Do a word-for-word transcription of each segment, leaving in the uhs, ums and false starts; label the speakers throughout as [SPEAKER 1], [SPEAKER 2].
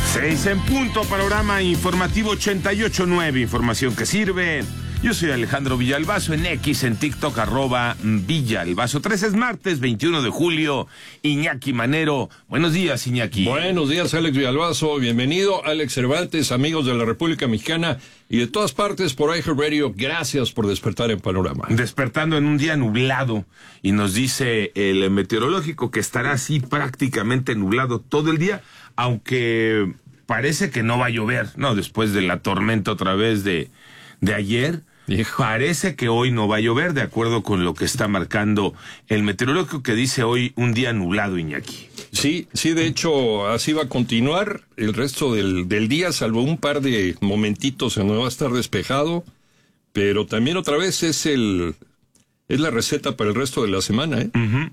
[SPEAKER 1] Seis en punto, panorama informativo ochenta y ocho punto nueve, información que sirve. Yo soy Alejandro Villalbazo, en X, en TikTok, arroba Villalbazo. tres es martes, veintiuno de julio, Iñaki Manero. Buenos días, Iñaki.
[SPEAKER 2] Buenos días, Alex Villalbazo. Bienvenido, Alex Cervantes, amigos de la República Mexicana y de todas partes por iHeartRadio. Gracias por despertar en Panorama.
[SPEAKER 1] Despertando en un día nublado, y nos dice el meteorológico que estará así prácticamente nublado todo el día, aunque parece que no va a llover, ¿no? Después de la tormenta otra vez de, de ayer. Hijo. Parece que hoy no va a llover, de acuerdo con lo que está marcando el meteorológico, que dice hoy un día nublado, Iñaki.
[SPEAKER 2] Sí, sí, de hecho, así va a continuar el resto del, del día, salvo un par de momentitos en donde va a estar despejado, pero también otra vez es el es la receta para el resto de la semana, ¿eh? Uh-huh.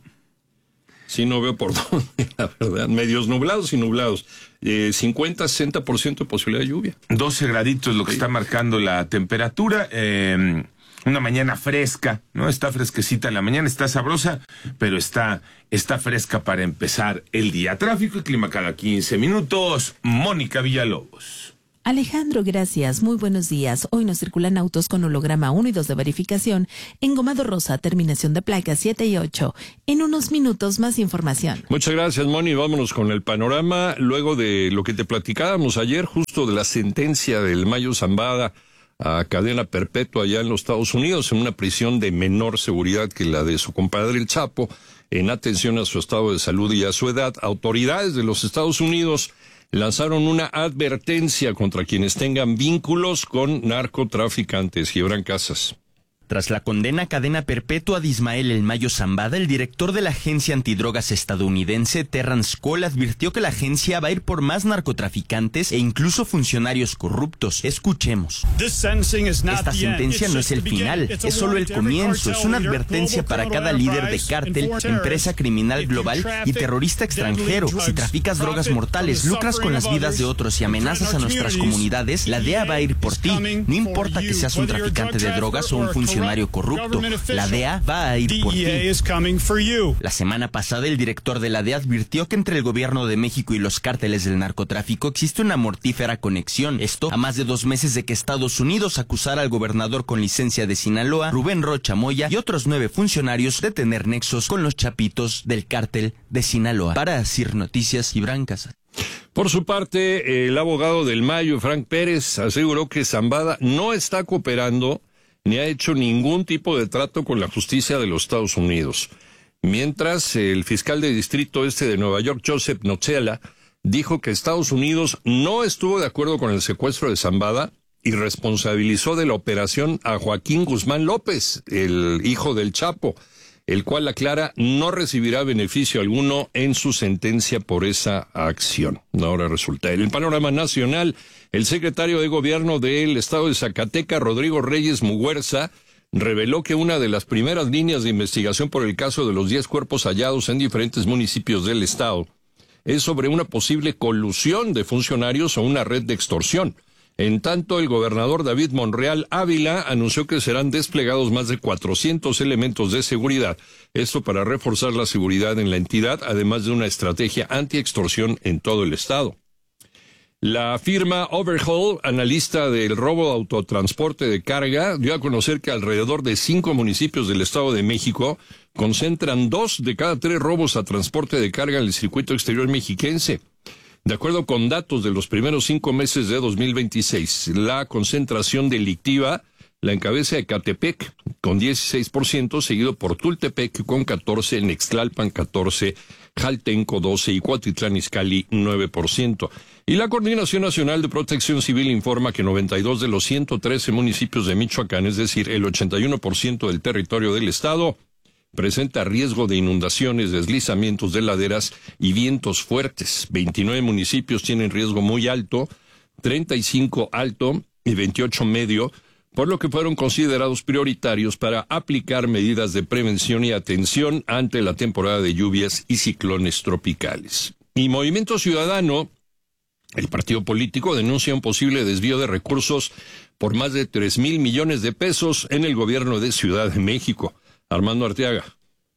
[SPEAKER 2] Sí, no veo por dónde, la verdad. Medios nublados y nublados. Eh, cincuenta, sesenta por ciento de posibilidad de lluvia.
[SPEAKER 1] doce graditos es lo que sí está marcando la temperatura. Eh, una mañana fresca, ¿no? Está fresquecita la mañana, está sabrosa, pero está, está fresca para empezar el día. Tráfico y clima cada quince minutos. Mónica Villalobos.
[SPEAKER 3] Alejandro, gracias. Muy buenos días. Hoy nos circulan autos con holograma uno y dos de verificación, engomado rosa, terminación de placas siete y ocho. En unos minutos, más información.
[SPEAKER 2] Muchas gracias, Moni. Vámonos con el panorama. Luego de lo que te platicábamos ayer, justo de la sentencia del Mayo Zambada a cadena perpetua allá en los Estados Unidos, en una prisión de menor seguridad que la de su compadre el Chapo, en atención a su estado de salud y a su edad, autoridades de los Estados Unidos lanzaron una advertencia contra quienes tengan vínculos con narcotraficantes. Gibran Casas.
[SPEAKER 4] Tras la condena a cadena perpetua de Ismael El Mayo Zambada, el director de la agencia antidrogas estadounidense, Terrance Cole, advirtió que la agencia va a ir por más narcotraficantes e incluso funcionarios corruptos. Escuchemos. Esta sentencia no es el final, es solo el comienzo. Es una advertencia para cada líder de cártel, empresa criminal global y terrorista extranjero. Si traficas drogas mortales, lucras con las vidas de otros y amenazas a nuestras comunidades, la D E A va a ir por ti. No importa que seas un traficante de drogas o un funcionario funcionario corrupto, la D E A va a ir por ti. La semana pasada, el director de la D E A advirtió que entre el gobierno de México y los cárteles del narcotráfico existe una mortífera conexión. Esto a más de dos meses de que Estados Unidos acusara al gobernador con licencia de Sinaloa, Rubén Rocha Moya, y otros nueve funcionarios de tener nexos con los chapitos del cártel de Sinaloa. Para Asir Noticias, Gibran Casas.
[SPEAKER 2] Por su parte, el abogado del Mayo, Frank Pérez, aseguró que Zambada no está cooperando ni ha hecho ningún tipo de trato con la justicia de los Estados Unidos. Mientras, el fiscal de distrito este de Nueva York, Joseph Nozzella, dijo que Estados Unidos no estuvo de acuerdo con el secuestro de Zambada y responsabilizó de la operación a Joaquín Guzmán López, el hijo del Chapo, el cual, aclara, no recibirá beneficio alguno en su sentencia por esa acción. Ahora resulta. En el panorama nacional, el secretario de Gobierno del Estado de Zacatecas, Rodrigo Reyes Muguerza, reveló que una de las primeras líneas de investigación por el caso de los diez cuerpos hallados en diferentes municipios del Estado es sobre una posible colusión de funcionarios o una red de extorsión. En tanto, el gobernador David Monreal Ávila anunció que serán desplegados más de cuatrocientos elementos de seguridad, esto para reforzar la seguridad en la entidad, además de una estrategia anti-extorsión en todo el estado. La firma Overhaul, analista del robo de autotransporte de carga, dio a conocer que alrededor de cinco municipios del Estado de México concentran dos de cada tres robos a transporte de carga en el circuito exterior mexiquense. De acuerdo con datos de los primeros cinco meses de dos mil veintiséis, la concentración delictiva la encabeza Ecatepec con dieciséis por ciento, seguido por Tultepec con catorce por ciento, Nextlalpan catorce por ciento, Jaltenco doce por ciento y Cuautitlán Izcalli nueve por ciento. Y la Coordinación Nacional de Protección Civil informa que noventa y dos de los ciento trece municipios de Michoacán, es decir, el ochenta y uno por ciento del territorio del estado, presenta riesgo de inundaciones, deslizamientos de laderas y vientos fuertes. veintinueve municipios tienen riesgo muy alto, treinta y cinco alto y veintiocho medio, por lo que fueron considerados prioritarios para aplicar medidas de prevención y atención ante la temporada de lluvias y ciclones tropicales. Y Movimiento Ciudadano, el partido político, denuncia un posible desvío de recursos por más de tres mil millones de pesos en el gobierno de Ciudad de México. Armando Arteaga.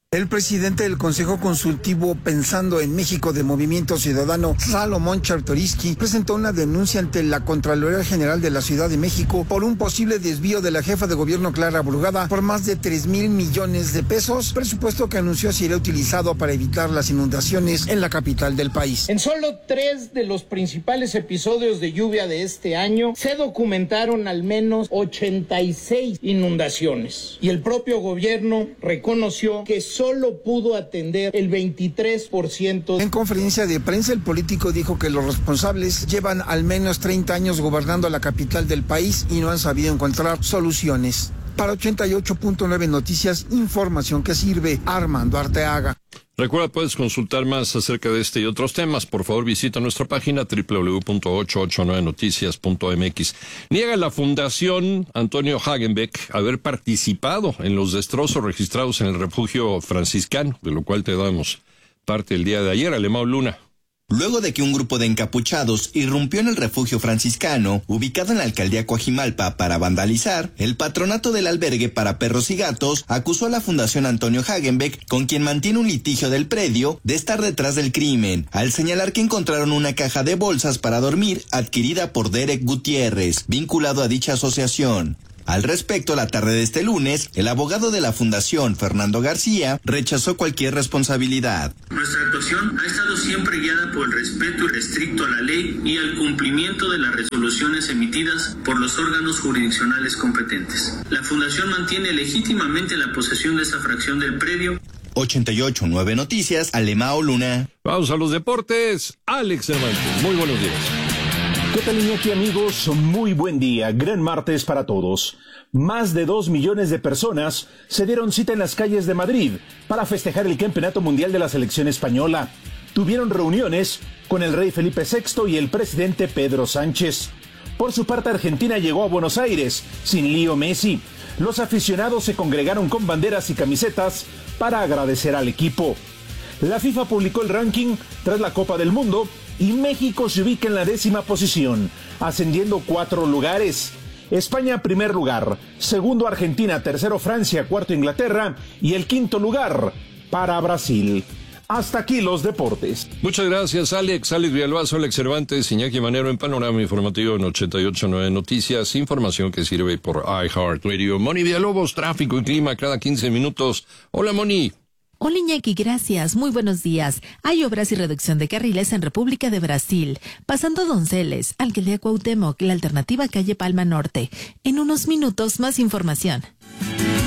[SPEAKER 5] El presidente del Consejo Consultivo Pensando en México de Movimiento Ciudadano, Salomón Chertorivsky, presentó una denuncia ante la Contraloría General de la Ciudad de México por un posible desvío de la jefa de gobierno Clara Brugada por más de tres mil millones de pesos, presupuesto que anunció será utilizado para evitar las inundaciones en la capital del país.
[SPEAKER 6] En solo tres de los principales episodios de lluvia de este año se documentaron al menos ochenta y seis inundaciones y el propio gobierno reconoció que solo pudo atender el veintitrés por ciento.
[SPEAKER 5] En conferencia de prensa, el político dijo que los responsables llevan al menos treinta años gobernando la capital del país y no han sabido encontrar soluciones. Para ochenta y ocho punto nueve Noticias, información que sirve. Armando Arteaga.
[SPEAKER 2] Recuerda, puedes consultar más acerca de este y otros temas. Por favor, visita nuestra página doble u doble u doble u punto ochocientos ochenta y nueve noticias punto m x. Niega la Fundación Antonio Hagenbeck haber participado en los destrozos registrados en el refugio franciscano, de lo cual te damos parte el día de ayer. Alemão Luna.
[SPEAKER 7] Luego de que un grupo de encapuchados irrumpió en el refugio franciscano, ubicado en la alcaldía Coajimalpa, para vandalizar, el patronato del albergue para perros y gatos acusó a la Fundación Antonio Hagenbeck, con quien mantiene un litigio del predio, de estar detrás del crimen, al señalar que encontraron una caja de bolsas para dormir adquirida por Derek Gutiérrez, vinculado a dicha asociación. Al respecto, la tarde de este lunes, el abogado de la Fundación, Fernando García, rechazó cualquier responsabilidad.
[SPEAKER 8] Nuestra actuación ha estado siempre guiada por el respeto irrestricto a la ley y al cumplimiento de las resoluciones emitidas por los órganos jurisdiccionales competentes. La Fundación mantiene legítimamente la posesión de esa fracción del predio.
[SPEAKER 7] ochenta y ocho punto nueve Noticias, Alemão Luna.
[SPEAKER 2] Vamos a los deportes. Alex Cervantes, muy buenos días.
[SPEAKER 9] ¿Qué tal, Iñaki, amigos? Muy buen día, gran martes para todos. Más de dos millones de personas se dieron cita en las calles de Madrid para festejar el Campeonato Mundial de la Selección Española. Tuvieron reuniones con el rey Felipe sexto y el presidente Pedro Sánchez. Por su parte, Argentina llegó a Buenos Aires sin Leo Messi. Los aficionados se congregaron con banderas y camisetas para agradecer al equipo. La FIFA publicó el ranking tras la Copa del Mundo y México se ubica en la décima posición, ascendiendo cuatro lugares. España, primer lugar. Segundo, Argentina. Tercero, Francia. Cuarto, Inglaterra. Y el quinto lugar para Brasil. Hasta aquí los deportes.
[SPEAKER 2] Muchas gracias, Alex. Alex Villalbazo, Alex Cervantes, Iñaki Manero en Panorama Informativo en ochenta y ocho punto nueve Noticias. Información que sirve por iHeartRadio. Moni Villalobos, tráfico y clima cada quince minutos. Hola, Moni.
[SPEAKER 3] Hola, Iñaki, gracias. Muy buenos días. Hay obras y reducción de carriles en República de Brasil. Pasando Donceles, Alcaldía Cuauhtémoc, la alternativa calle Palma Norte. En unos minutos, más información.